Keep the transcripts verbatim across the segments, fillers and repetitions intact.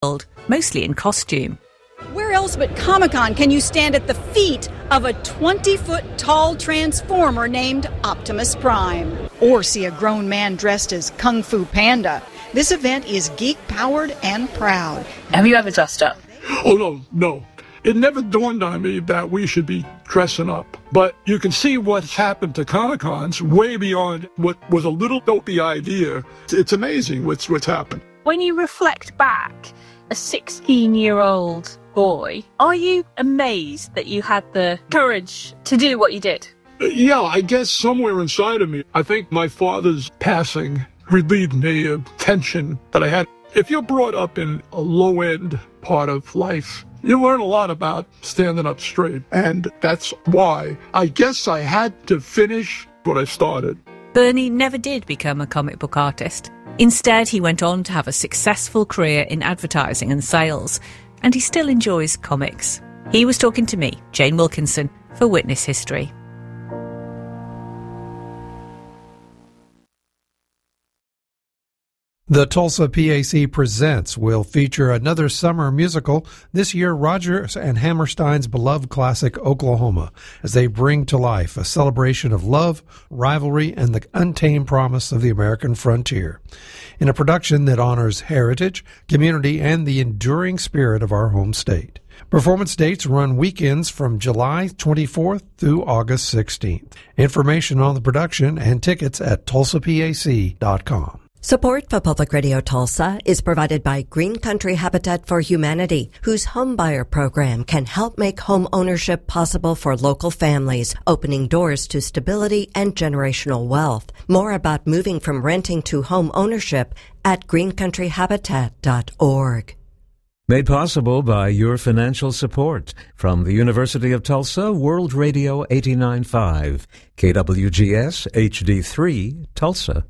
mostly in costume. Where else but Comic-Con can you stand at the feet of a twenty-foot-tall Transformer named Optimus Prime? Or see a grown man dressed as Kung Fu Panda? This event is geek-powered and proud. Have you ever dressed up? Oh, no, no. It never dawned on me that we should be dressing up. But you can see what's happened to Comic-Cons way beyond what was a little dopey idea. It's amazing what's, what's happened. When you reflect back, a sixteen-year-old boy, are you amazed that you had the courage to do what you did? Yeah, I guess somewhere inside of me, I think my father's passing relieved me of tension that I had. If you're brought up in a low-end part of life, you learn a lot about standing up straight. And that's why I guess I had to finish what I started. Bernie never did become a comic book artist. Instead, he went on to have a successful career in advertising and sales, and he still enjoys comics. He was talking to me, Jane Wilkinson, for Witness History. The Tulsa P A C Presents will feature another summer musical, this year Rodgers and Hammerstein's beloved classic Oklahoma, as they bring to life a celebration of love, rivalry, and the untamed promise of the American frontier, in a production that honors heritage, community, and the enduring spirit of our home state. Performance dates run weekends from July twenty-fourth through August sixteenth. Information on the production and tickets at tulsa p a c dot com. Support for Public Radio Tulsa is provided by Green Country Habitat for Humanity, whose homebuyer program can help make home ownership possible for local families, opening doors to stability and generational wealth. More about moving from renting to home ownership at green country habitat dot org. Made possible by your financial support from the University of Tulsa, World Radio eighty-nine point five, K W G S H D three, Tulsa.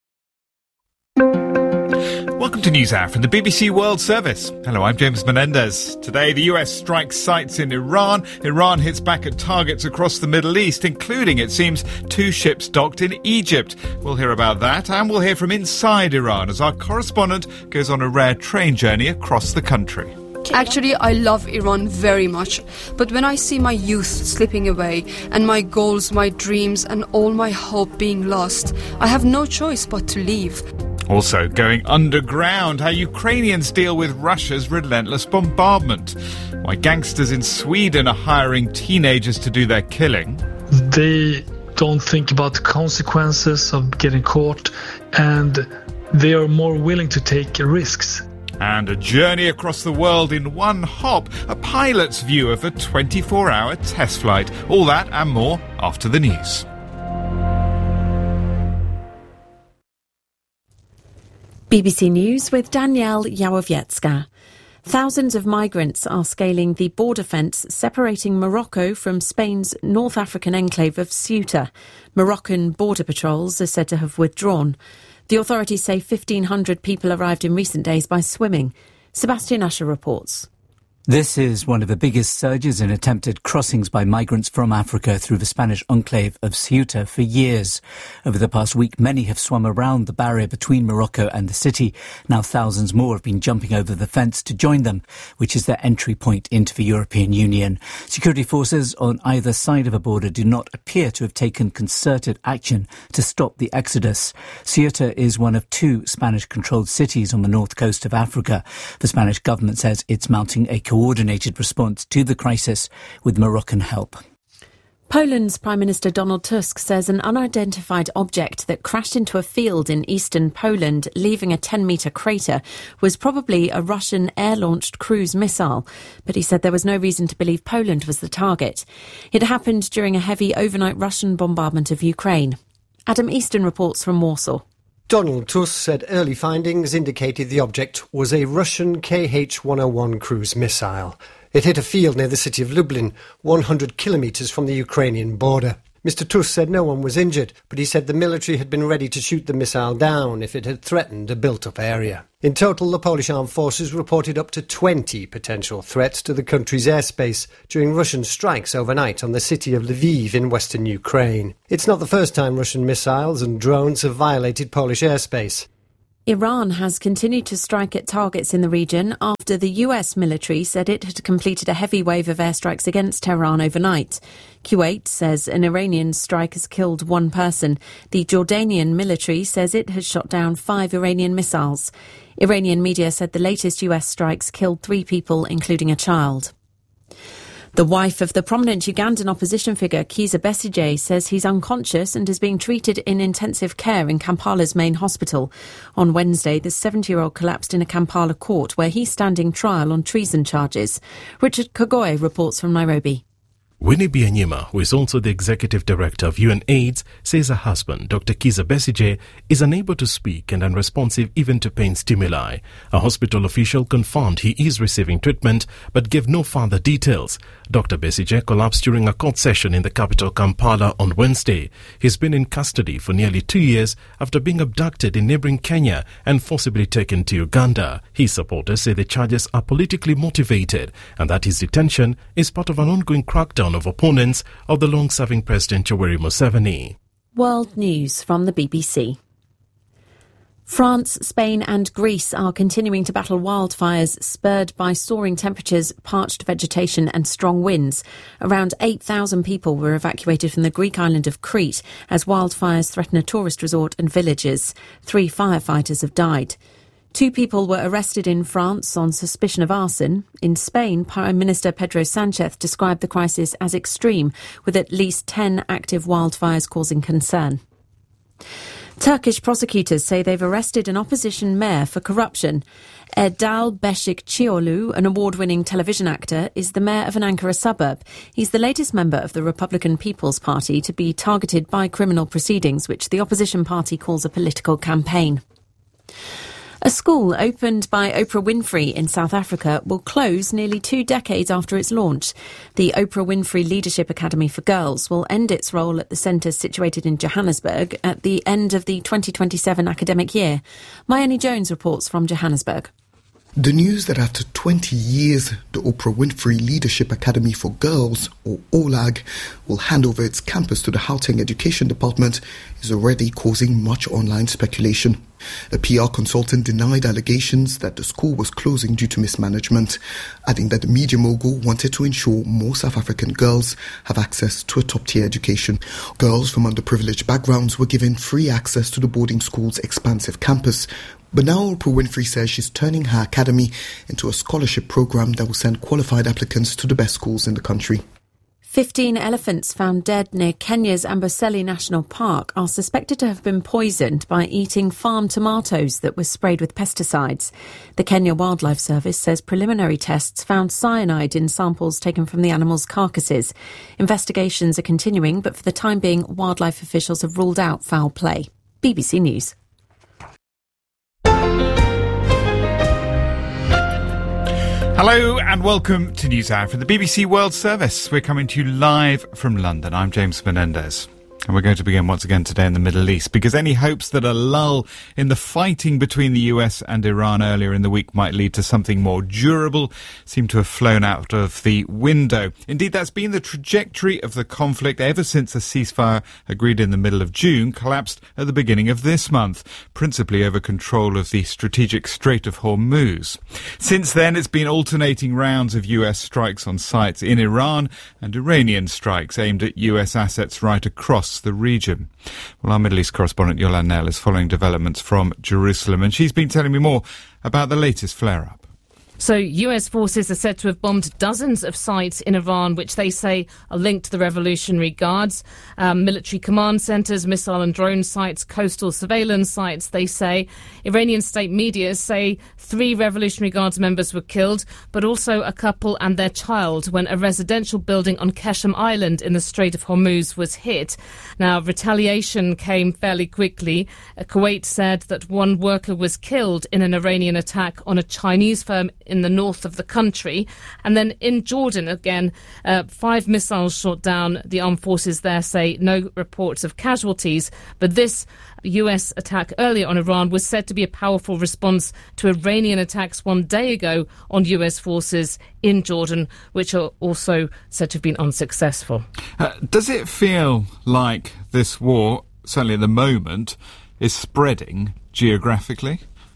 Welcome to NewsHour from the B B C World Service. Hello, I'm James Menendez. Today, the U S strikes sites in Iran. Iran hits back at targets across the Middle East, including, it seems, two ships docked in Egypt. We'll hear about that, and we'll hear from inside Iran as our correspondent goes on a rare train journey across the country. Actually, I love Iran very much, but when I see my youth slipping away and my goals, my dreams and all my hope being lost, I have no choice but to leave. Also, going underground, how Ukrainians deal with Russia's relentless bombardment. Why gangsters in Sweden are hiring teenagers to do their killing. They don't think about the consequences of getting caught, and they are more willing to take risks. And a journey across the world in one hop, a pilot's view of a twenty-four hour test flight. All that and more after the news. B B C News with Danielle Yawowiecka. Thousands of migrants are scaling the border fence separating Morocco from Spain's North African enclave of Ceuta. Moroccan border patrols are said to have withdrawn. The authorities say fifteen hundred people arrived in recent days by swimming. Sebastian Usher reports. This is one of the biggest surges in attempted crossings by migrants from Africa through the Spanish enclave of Ceuta for years. Over the past week, many have swum around the barrier between Morocco and the city. Now thousands more have been jumping over the fence to join them, which is their entry point into the European Union. Security forces on either side of a border do not appear to have taken concerted action to stop the exodus. Ceuta is one of two Spanish-controlled cities on the north coast of Africa. The Spanish government says it's mounting a coordinated response to the crisis with Moroccan help. Poland's Prime Minister Donald Tusk says an unidentified object that crashed into a field in eastern Poland, leaving a ten-metre crater, was probably a Russian air-launched cruise missile. But he said there was no reason to believe Poland was the target. It happened during a heavy overnight Russian bombardment of Ukraine. Adam Easton reports from Warsaw. Donald Tusk said early findings indicated the object was a Russian K H one oh one cruise missile. It hit a field near the city of Lublin, one hundred kilometres from the Ukrainian border. Mister Tusk said no one was injured, but he said the military had been ready to shoot the missile down if it had threatened a built-up area. In total, the Polish armed forces reported up to twenty potential threats to the country's airspace during Russian strikes overnight on the city of Lviv in western Ukraine. It's not the first time Russian missiles and drones have violated Polish airspace. Iran has continued to strike at targets in the region after the U S military said it had completed a heavy wave of airstrikes against Tehran overnight. Kuwait says an Iranian strike has killed one person. The Jordanian military says it has shot down five Iranian missiles. Iranian media said the latest U S strikes killed three people, including a child. The wife of the prominent Ugandan opposition figure Kizza Besigye says he's unconscious and is being treated in intensive care in Kampala's main hospital. On Wednesday, the seventy-year-old collapsed in a Kampala court where he's standing trial on treason charges. Richard Kagoye reports from Nairobi. Winnie Byanyima, who is also the executive director of U N AIDS, says her husband, Doctor Kizza Besigye, is unable to speak and unresponsive even to pain stimuli. A hospital official confirmed he is receiving treatment but gave no further details. Doctor Besigye collapsed during a court session in the capital Kampala on Wednesday. He's been in custody for nearly two years after being abducted in neighboring Kenya and forcibly taken to Uganda. His supporters say the charges are politically motivated and that his detention is part of an ongoing crackdown of opponents of the long-serving President Yoweri Museveni. World News from the B B C. France, Spain and Greece are continuing to battle wildfires spurred by soaring temperatures, parched vegetation and strong winds. Around eight thousand people were evacuated from the Greek island of Crete as wildfires threaten a tourist resort and villages. Three firefighters have died. Two people were arrested in France on suspicion of arson. In Spain, Prime Minister Pedro Sánchez described the crisis as extreme, with at least ten active wildfires causing concern. Turkish prosecutors say they've arrested an opposition mayor for corruption. Erdal Beşikçioğlu, an award-winning television actor, is the mayor of an Ankara suburb. He's the latest member of the Republican People's Party to be targeted by criminal proceedings, which the opposition party calls a political campaign. A school opened by Oprah Winfrey in South Africa will close nearly two decades after its launch. The Oprah Winfrey Leadership Academy for Girls will end its role at the centre situated in Johannesburg at the end of the twenty twenty-seven academic year. Mayeni Jones reports from Johannesburg. The news that after twenty years, the Oprah Winfrey Leadership Academy for Girls, or O L A G, will hand over its campus to the Gauteng Education Department is already causing much online speculation. A P R consultant denied allegations that the school was closing due to mismanagement, adding that the media mogul wanted to ensure more South African girls have access to a top-tier education. Girls from underprivileged backgrounds were given free access to the boarding school's expansive campus. But now Oprah Winfrey says she's turning her academy into a scholarship program that will send qualified applicants to the best schools in the country. Fifteen elephants found dead near Kenya's Amboseli National Park are suspected to have been poisoned by eating farm tomatoes that were sprayed with pesticides. The Kenya Wildlife Service says preliminary tests found cyanide in samples taken from the animals' carcasses. Investigations are continuing, but for the time being, wildlife officials have ruled out foul play. B B C News. Hello and welcome to NewsHour from the B B C World Service. We're coming to you live from London. I'm James Menendez. And we're going to begin once again today in the Middle East because any hopes that a lull in the fighting between the U S and Iran earlier in the week might lead to something more durable seem to have flown out of the window. Indeed, that's been the trajectory of the conflict ever since a ceasefire agreed in the middle of June collapsed at the beginning of this month, principally over control of the strategic Strait of Hormuz. Since then, it's been alternating rounds of U S strikes on sites in Iran and Iranian strikes aimed at U S assets right across the region. Well, our Middle East correspondent Yolande Knell is following developments from Jerusalem, and she's been telling me more about the latest flare-up. So U S forces are said to have bombed dozens of sites in Iran, which they say are linked to the Revolutionary Guards. Um, military command centres, missile and drone sites, coastal surveillance sites, they say. Iranian state media say three Revolutionary Guards members were killed, but also a couple and their child when a residential building on Keshem Island in the Strait of Hormuz was hit. Now, retaliation came fairly quickly. Uh, Kuwait said that one worker was killed in an Iranian attack on a Chinese firm in the north of the country. And then in Jordan, again, uh, five missiles shot down. The armed forces there say no reports of casualties. But this U S attack earlier on Iran was said to be a powerful response to Iranian attacks one day ago on U S forces in Jordan, which are also said to have been unsuccessful. Uh, does it feel like this war, certainly at the moment, is spreading geographically?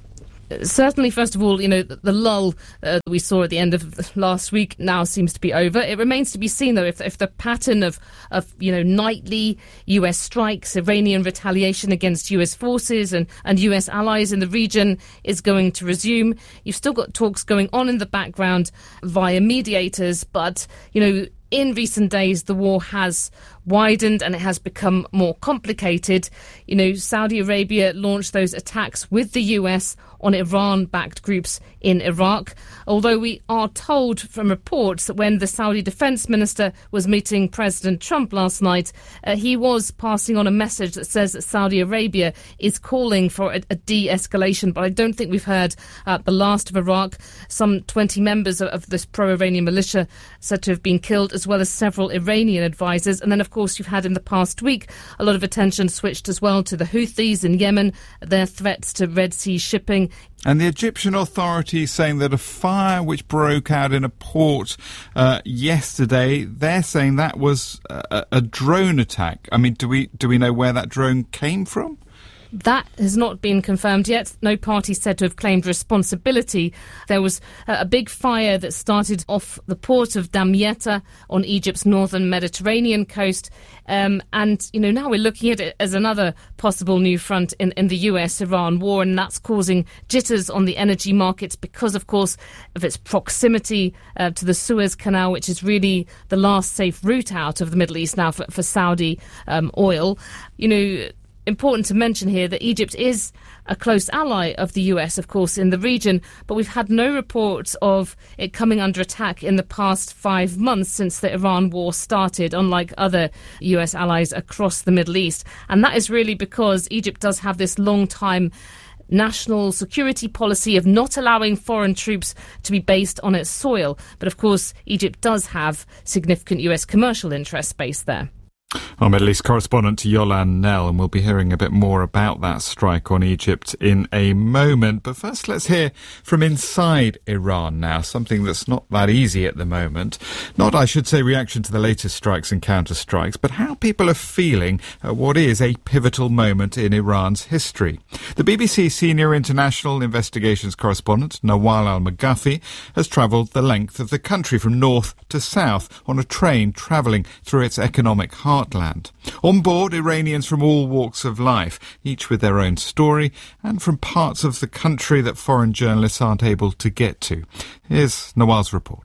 Certainly, first of all, you know, the, the lull uh, we saw at the end of last week now seems to be over. It remains to be seen, though, if, if the pattern of, of, you know, nightly U S strikes, Iranian retaliation against U S forces and, and U S allies in the region is going to resume. You've still got talks going on in the background via mediators, but, you know, in recent days, the war has widened and it has become more complicated. You know, Saudi Arabia launched those attacks with the U S on Iran-backed groups in Iraq. Although we are told from reports that when the Saudi Defense Minister was meeting President Trump last night, uh, he was passing on a message that says that Saudi Arabia is calling for a, a de-escalation. But I don't think we've heard uh, the last of Iraq. Some twenty members of, of this pro-Iranian militia said to have been killed, as well as several Iranian advisors. And then, of course, you've had in the past week a lot of attention switched as well to the Houthis in Yemen, their threats to Red Sea shipping. And the Egyptian authorities saying that a fire which broke out in a port uh, yesterday, they're saying that was a, a drone attack. I mean, do we do we know where that drone came from? That has not been confirmed yet. No party said to have claimed responsibility. There was a big fire that started off the port of Damietta on Egypt's northern Mediterranean coast. Um, and, you know, now we're looking at it as another possible new front in, in the U S-Iran war, and that's causing jitters on the energy markets because, of course, of its proximity uh, to the Suez Canal, which is really the last safe route out of the Middle East now for, for Saudi um, oil. You know, important to mention here that Egypt is a close ally of the U S, of course, in the region, but we've had no reports of it coming under attack in the past five months since the Iran war started, unlike other U S allies across the Middle East. And that is really because Egypt does have this long-time national security policy of not allowing foreign troops to be based on its soil. But, of course, Egypt does have significant U S commercial interests based there. Our Middle East correspondent Yolan Nell, and we'll be hearing a bit more about that strike on Egypt in a moment. But first, let's hear from inside Iran now, something that's not that easy at the moment. Not, I should say, reaction to the latest strikes and counter-strikes, but how people are feeling at what is a pivotal moment in Iran's history. The B B C senior international investigations correspondent, Nawal Al-Maghafi, has travelled the length of the country from north to south on a train travelling through its economic heart. Heartland. On board, Iranians from all walks of life, each with their own story, and from parts of the country that foreign journalists aren't able to get to. Here's Nawal's report.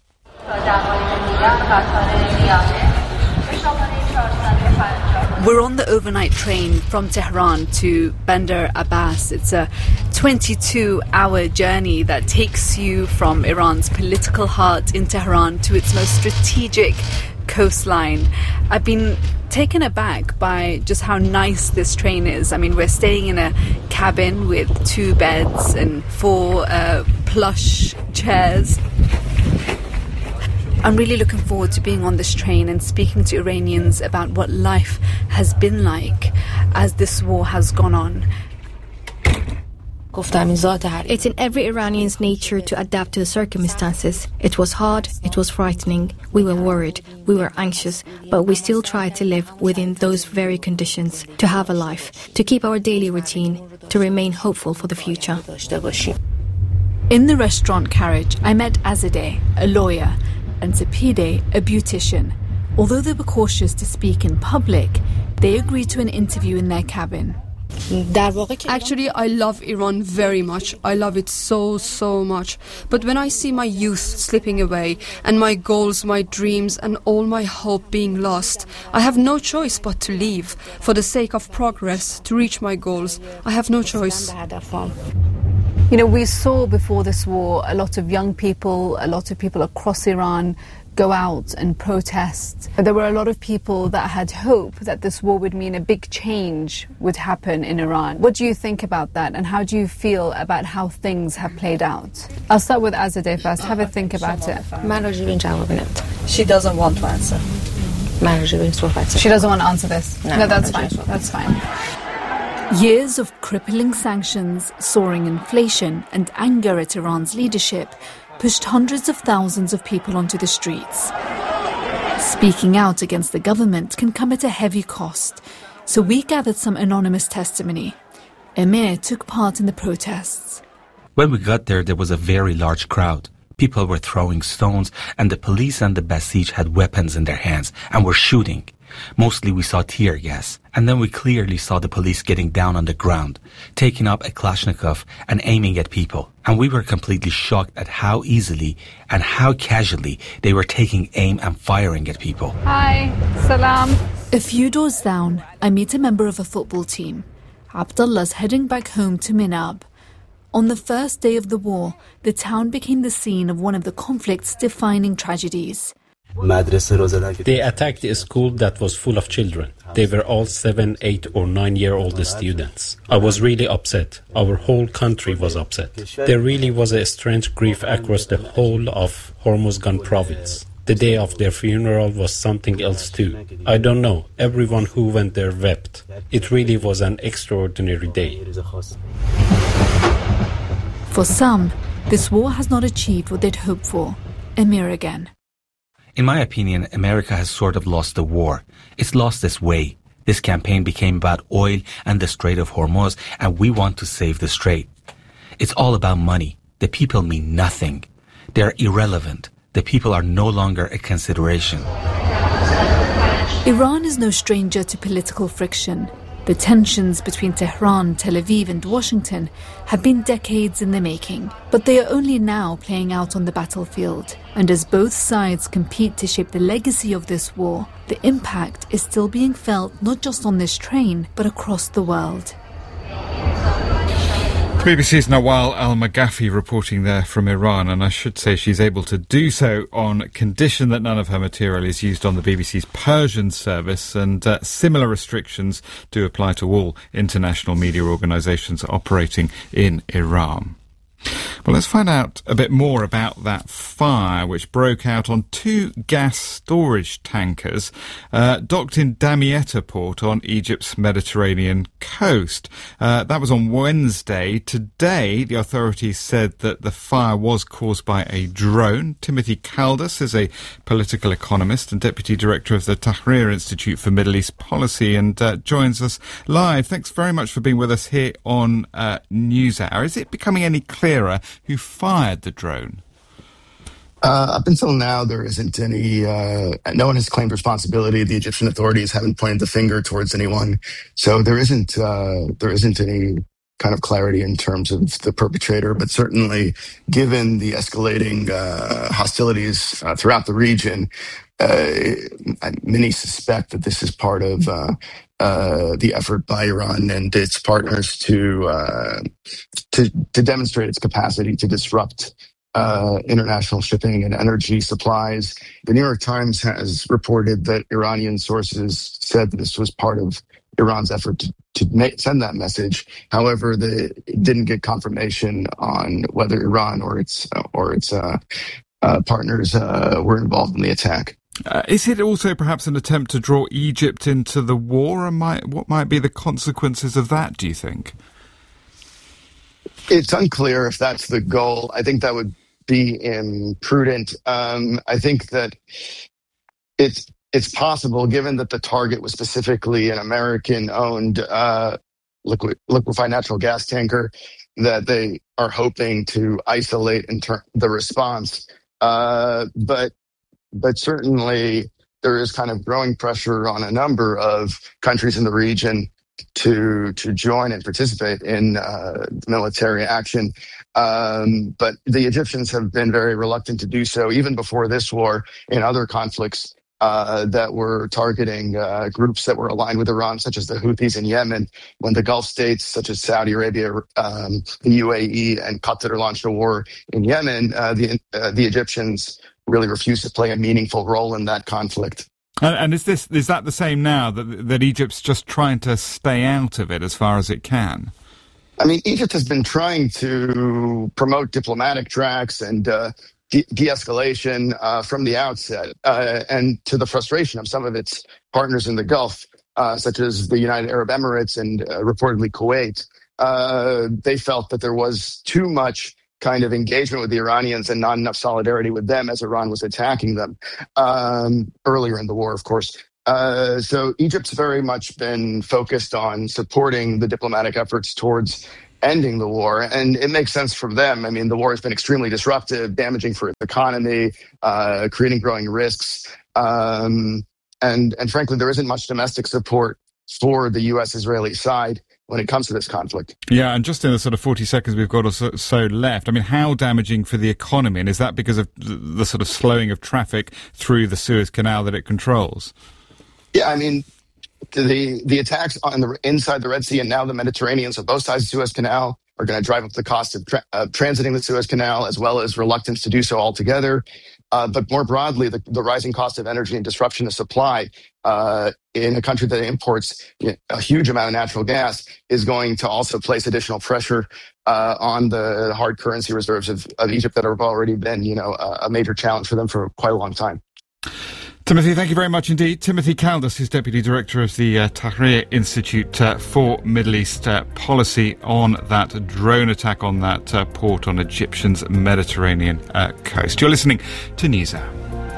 We're on the overnight train from Tehran to Bandar Abbas. It's a twenty-two hour journey that takes you from Iran's political heart in Tehran to its most strategic coastline. I've been taken aback by just how nice this train is. I mean, we're staying in a cabin with two beds and four uh, plush chairs. I'm really looking forward to being on this train and speaking to Iranians about what life has been like as this war has gone on. It's in every Iranian's nature to adapt to the circumstances. It was hard, it was frightening, we were worried, we were anxious, but we still tried to live within those very conditions, to have a life, to keep our daily routine, to remain hopeful for the future. In the restaurant carriage, I met Azadeh, a lawyer, and Sapide, a beautician. Although they were cautious to speak in public, they agreed to an interview in their cabin. Actually, I love Iran very much. I love it so, so much. But when I see my youth slipping away and my goals, my dreams and all my hope being lost, I have no choice but to leave. For the sake of progress, to reach my goals, I have no choice. You know, we saw before this war a lot of young people, a lot of people across Iran go out and protest. There were a lot of people that had hope that this war would mean a big change would happen in Iran. What do you think about that, and how do you feel about how things have played out? I'll start with Azadeh first. Have a think about it. She doesn't want to answer. She doesn't want to answer this. No, no that's fine. That's fine. Years of crippling sanctions, soaring inflation and anger at Iran's leadership pushed hundreds of thousands of people onto the streets. Speaking out against the government can come at a heavy cost, so we gathered some anonymous testimony. Emir took part in the protests. When we got there, there was a very large crowd. People were throwing stones, and the police and the Basij had weapons in their hands and were shooting. Mostly we saw tear gas, and then we clearly saw the police getting down on the ground, taking up a Kalashnikov and aiming at people. And we were completely shocked at how easily and how casually they were taking aim and firing at people. Hi, salam. A few doors down, I meet a member of a football team. Abdullah's heading back home to Minab. On the first day of the war, the town became the scene of one of the conflict's defining tragedies. They attacked a school that was full of children. They were all seven, eight or nine-year-old students. I was really upset. Our whole country was upset. There really was a strange grief across the whole of Hormuzgan province. The day of their funeral was something else too. I don't know. Everyone who went there wept. It really was an extraordinary day. For some, this war has not achieved what they'd hoped for. Emir again. In my opinion, America has sort of lost the war. It's lost its way. This campaign became about oil and the Strait of Hormuz, and we want to save the strait. It's all about money. The people mean nothing. They're irrelevant. The people are no longer a consideration. Iran is no stranger to political friction. The tensions between Tehran, Tel Aviv and Washington have been decades in the making, but they are only now playing out on the battlefield. And as both sides compete to shape the legacy of this war, the impact is still being felt not just on this train, but across the world. B B C's Nawal Al-Maghafi reporting there from Iran, and I should say she's able to do so on condition that none of her material is used on the B B C's Persian service, and uh, similar restrictions do apply to all international media organisations operating in Iran. Well, let's find out a bit more about that fire which broke out on two gas storage tankers uh, docked in Damietta port on Egypt's Mediterranean coast. Uh, that was on Wednesday. Today, the authorities said that the fire was caused by a drone. Timothy Caldas is a political economist and deputy director of the Tahrir Institute for Middle East Policy and uh, joins us live. Thanks very much for being with us here on uh, NewsHour. Is it becoming any clearer who fired the drone? Uh, up until now, there isn't any, uh, no one has claimed responsibility. The Egyptian authorities haven't pointed the finger towards anyone. So there isn't, uh, there isn't any kind of clarity in terms of the perpetrator, but certainly given the escalating uh, hostilities uh, throughout the region, uh, many suspect that this is part of uh, uh, the effort by Iran and its partners to, uh, to to demonstrate its capacity to disrupt uh, international shipping and energy supplies. The New York Times has reported that Iranian sources said that this was part of Iran's effort to, to make, send that message. However, the, it didn't get confirmation on whether Iran or its or its uh, uh, partners uh, were involved in the attack. Uh, is it also perhaps an attempt to draw Egypt into the war, and might, what might be the consequences of that, do you think? It's unclear if that's the goal. I think that would be imprudent. Um, I think that it's it's possible, given that the target was specifically an American-owned uh, liquid, liquefied natural gas tanker, that they are hoping to isolate in ter- the response. Uh, but but certainly there is kind of growing pressure on a number of countries in the region to to join and participate in uh, military action. Um, but the Egyptians have been very reluctant to do so, even before this war, in other conflicts uh, that were targeting uh, groups that were aligned with Iran, such as the Houthis in Yemen. When the Gulf states, such as Saudi Arabia, um, the U A E, and Qatar launched a war in Yemen, uh, the uh, the Egyptians really refused to play a meaningful role in that conflict. And, and is this is that the same now, that that Egypt's just trying to stay out of it as far as it can? I mean, Egypt has been trying to promote diplomatic tracks and uh, de- de-escalation uh, from the outset, uh, and to the frustration of some of its partners in the Gulf, uh, such as the United Arab Emirates and uh, reportedly Kuwait. Uh, they felt that there was too much kind of engagement with the Iranians and not enough solidarity with them as Iran was attacking them um, earlier in the war, of course. Uh, so Egypt's very much been focused on supporting the diplomatic efforts towards ending the war. And it makes sense for them. I mean, the war has been extremely disruptive, damaging for its economy, uh, creating growing risks. Um, and, and frankly, there isn't much domestic support for the U S-Israeli side when it comes to this conflict. Yeah, and just in the sort of forty seconds we've got or so, so left, I mean, how damaging for the economy? And is that because of the, the sort of slowing of traffic through the Suez Canal that it controls? Yeah, I mean, the the attacks on the inside the Red Sea and now the Mediterranean, so both sides of the Suez Canal, are going to drive up the cost of tra- uh, transiting the Suez Canal, as well as reluctance to do so altogether. Uh, but more broadly, the, the rising cost of energy and disruption of supply uh, in a country that imports you know, a huge amount of natural gas is going to also place additional pressure uh, on the hard currency reserves of, of Egypt that have already been, you know, a, a major challenge for them for quite a long time. Timothy, thank you very much indeed. Timothy Caldas is Deputy Director of the uh, Tahrir Institute uh, for Middle East uh, Policy on that drone attack on that uh, port on Egyptian's Mediterranean uh, coast. You're listening to NewsHour.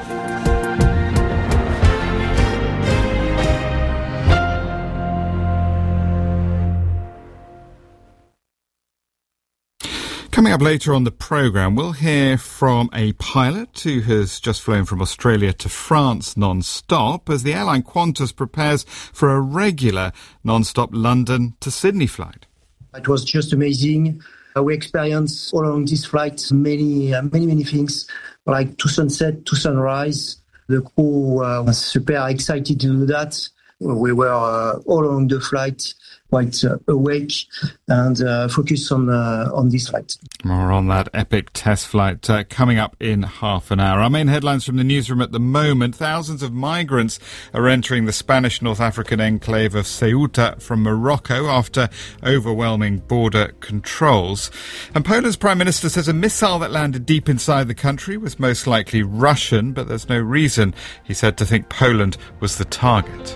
Coming up later on the programme, we'll hear from a pilot who has just flown from Australia to France non-stop as the airline Qantas prepares for a regular non-stop London to Sydney flight. It was just amazing. Uh, we experienced all along this flight many, uh, many, many things, like to sunset, to sunrise. The crew uh, was super excited to do that. We were uh, all along the flight quite uh, awake and uh, focused on uh, on this flight. More on that epic test flight uh, coming up in half an hour. Our main headlines from the newsroom at the moment: thousands of migrants are entering the Spanish North African enclave of Ceuta from Morocco after overwhelming border controls. And Poland's Prime Minister says a missile that landed deep inside the country was most likely Russian, but there's no reason, he said, to think Poland was the target.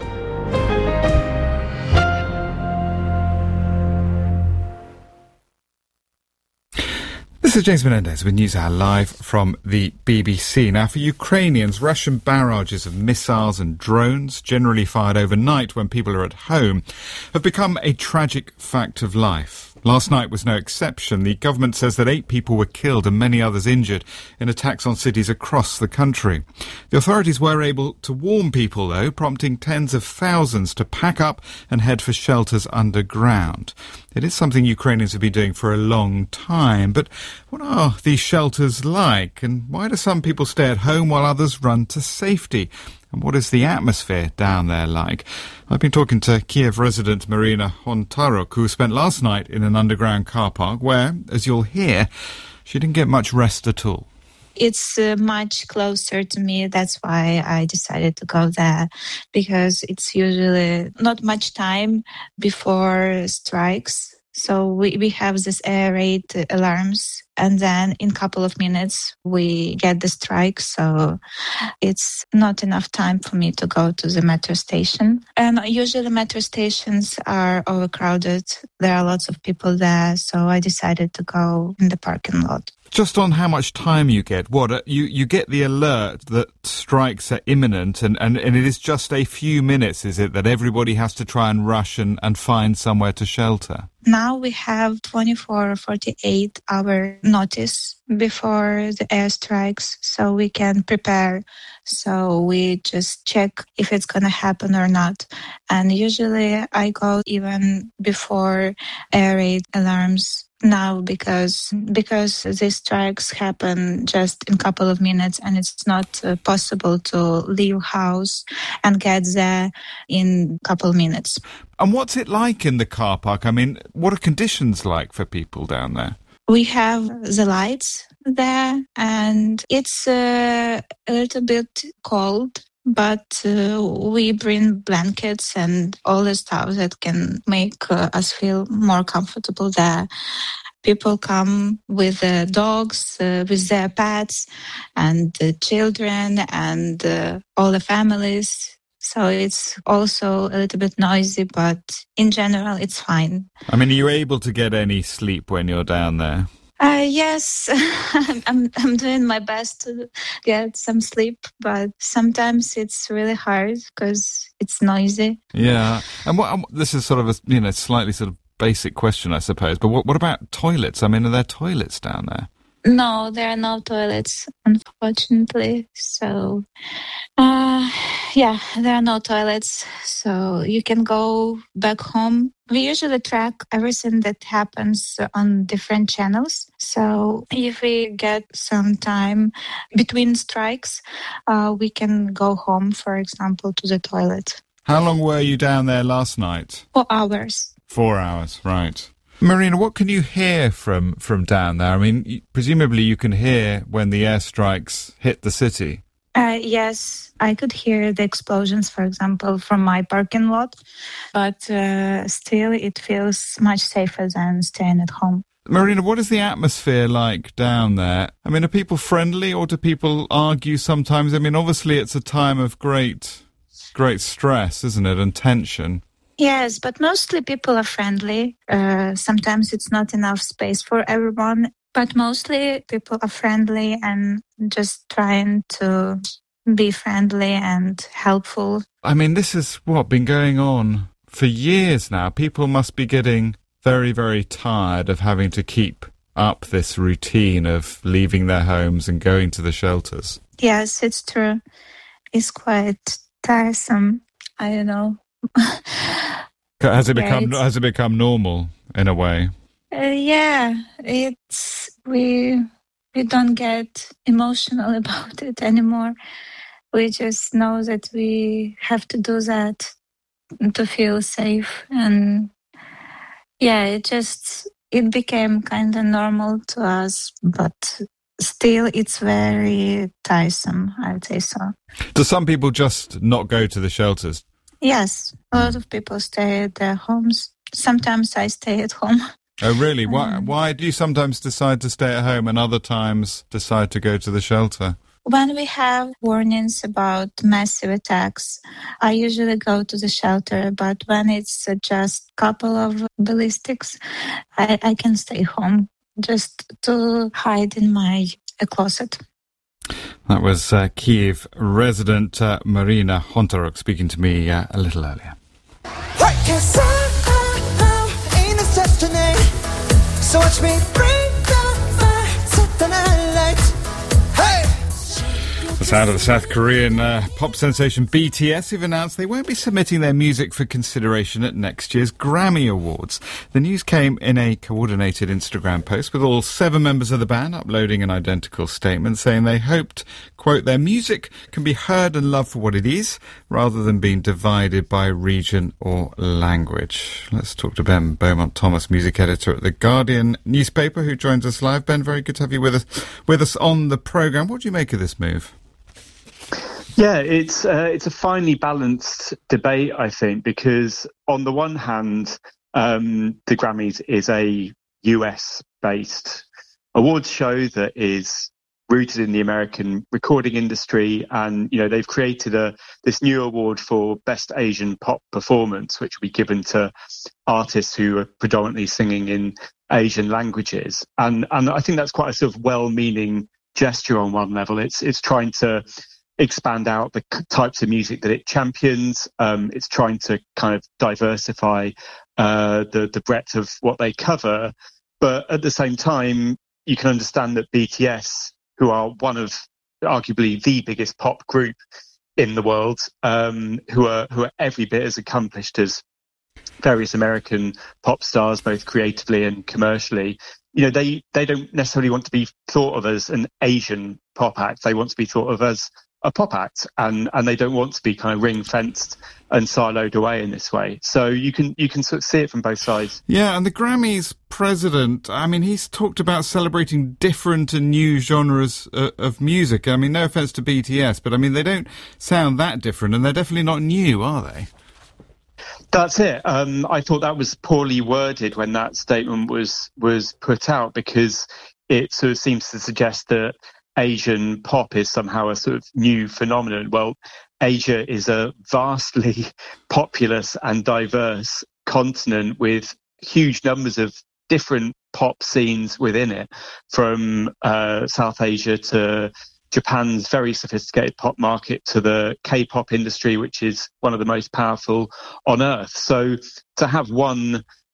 This is James Menendez with NewsHour live from the B B C. Now, for Ukrainians, Russian barrages of missiles and drones, generally fired overnight when people are at home, have become a tragic fact of life. Last night was no exception. The government says that eight people were killed and many others injured in attacks on cities across the country. The authorities were able to warn people, though, prompting tens of thousands to pack up and head for shelters underground. It is something Ukrainians have been doing for a long time, but what are these shelters like, and why do some people stay at home while others run to safety? And what is the atmosphere down there like? I've been talking to Kiev resident Marina Hontaruk, who spent last night in an underground car park where, as you'll hear, she didn't get much rest at all. It's uh, much closer to me. That's why I decided to go there, because it's usually not much time before strikes. So we, we have this air raid alarms, and then in a couple of minutes we get the strike. So it's not enough time for me to go to the metro station. And usually metro stations are overcrowded. There are lots of people there. So I decided to go in the parking lot. Just on how much time you get, what, you, you get the alert that strikes are imminent, and, and, and it is just a few minutes, is it, that everybody has to try and rush and, and find somewhere to shelter? Now we have twenty-four or forty-eight hour notice before the airstrikes, so we can prepare. So we just check if it's going to happen or not. And usually I go even before air raid alarms now, because because these strikes happen just in a couple of minutes, and it's not uh, possible to leave house and get there in a couple of minutes. And what's it like in the car park? I mean, what are conditions like for people down there? We have the lights there, and it's uh, a little bit cold, but uh, we bring blankets and all the stuff that can make uh, us feel more comfortable there. People come with uh, dogs, uh, with their pets, and uh, children, and uh, all the families. So it's also a little bit noisy, but in general, it's fine. I mean, are you able to get any sleep when you're down there? Uh, yes, I'm I'm doing my best to get some sleep, but sometimes it's really hard because it's noisy. Yeah, and what, this is sort of a, you know, slightly sort of basic question, I suppose, but what, what about toilets? I mean, are there toilets down there? No, there are no toilets, unfortunately. So, uh, yeah, there are no toilets. So you can go back home. We usually track everything that happens on different channels. So if we get some time between strikes, uh, we can go home, for example, to the toilet. How long were you down there last night? Four hours. Four hours, right. Marina, what can you hear from, from down there? I mean, presumably you can hear when the airstrikes hit the city. Uh, yes, I could hear the explosions, for example, from my parking lot, but uh, still it feels much safer than staying at home. Marina, what is the atmosphere like down there? I mean, are people friendly or do people argue sometimes? I mean, obviously it's a time of great, great stress, isn't it, and tension. Yes, but mostly people are friendly. Uh, sometimes it's not enough space for everyone, but mostly people are friendly and just trying to be friendly and helpful. I mean, this is what been going on for years now. People must be getting very, very tired of having to keep up this routine of leaving their homes and going to the shelters. Yes, it's true. It's quite tiresome. I don't know. Has it become yeah, has it become normal in a way? Uh, yeah, it's we we don't get emotional about it anymore. We just know that we have to do that to feel safe, and yeah, it just it became kind of normal to us, but still, it's very tiresome. I would say so. Do some people just not go to the shelters? Yes, a lot of people stay at their homes. Sometimes I stay at home. Oh, really? Why, Um, why do you sometimes decide to stay at home and other times decide to go to the shelter? When we have warnings about massive attacks, I usually go to the shelter. But when it's uh, just a couple of ballistics, I, I can stay home just to hide in my uh, closet. That was uh, Kyiv resident uh, Marina Hontaruk speaking to me uh, a little earlier. Cause I, I, I ain't this destiny. So watch me bring the fire, set the night light. Hey! The sound of the South Korean uh, pop sensation B T S have announced they won't be submitting their music for consideration at next year's Grammy Awards. The news came in a coordinated Instagram post with all seven members of the band uploading an identical statement saying they hoped, quote, their music can be heard and loved for what it is rather than being divided by region or language. Let's talk to Ben Beaumont-Thomas, music editor at The Guardian newspaper, who joins us live. Ben, very good to have you with us, with us on the programme. What do you make of this move? Yeah, it's uh, it's a finely balanced debate, I think, because on the one hand, um, the Grammys is a U S-based awards show that is rooted in the American recording industry, and you know they've created a this new award for Best Asian Pop Performance, which will be given to artists who are predominantly singing in Asian languages, and and I think that's quite a sort of well-meaning gesture on one level. It's it's trying to expand out the types of music that it champions. Um, it's trying to kind of diversify uh, the the breadth of what they cover, but at the same time, you can understand that B T S, who are one of arguably the biggest pop group in the world, um, who are who are every bit as accomplished as various American pop stars, both creatively and commercially. You know, they they don't necessarily want to be thought of as an Asian pop act. They want to be thought of as a pop act, and, and they don't want to be kind of ring-fenced and siloed away in this way. So you can you can sort of see it from both sides. Yeah, and the Grammys president, I mean, he's talked about celebrating different and new genres uh, of music. I mean, no offence to B T S, but I mean, they don't sound that different, and they're definitely not new, are they? That's it. Um, I thought that was poorly worded when that statement was was put out, because it sort of seems to suggest that Asian pop is somehow a sort of new phenomenon. Well, Asia is a vastly populous and diverse continent with huge numbers of different pop scenes within it, from uh, South Asia to Japan's very sophisticated pop market to the K-pop industry, which is one of the most powerful on earth. So to have one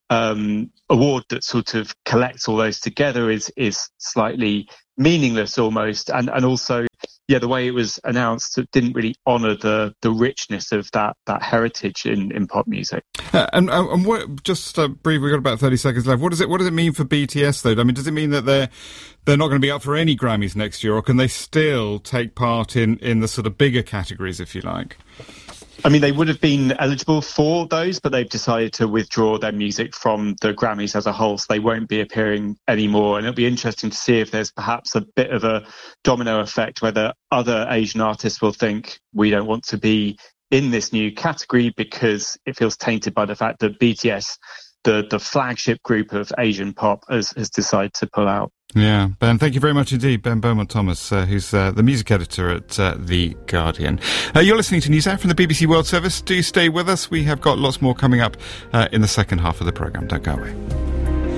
um, award that sort of collects all those together is is slightly meaningless almost, and and also yeah the way it was announced, it didn't really honour the the richness of that that heritage in, in pop music. Uh, and and what, just uh, briefly, we've got about thirty seconds left. What does it what does it mean for B T S though? I mean, does it mean that they're they're not going to be up for any Grammys next year, or can they still take part in in the sort of bigger categories, if you like? I mean, they would have been eligible for those, but they've decided to withdraw their music from the Grammys as a whole, so they won't be appearing anymore. And it'll be interesting to see if there's perhaps a bit of a domino effect, whether other Asian artists will think we don't want to be in this new category because it feels tainted by the fact that B T S, the, the flagship group of Asian pop, has, has decided to pull out. Yeah, Ben, thank you very much indeed. Ben Beaumont-Thomas, uh, who's uh, the music editor at uh, The Guardian. Uh, you're listening to NewsHour from the B B C World Service. Do stay with us. We have got lots more coming up uh, in the second half of the programme. Don't go away.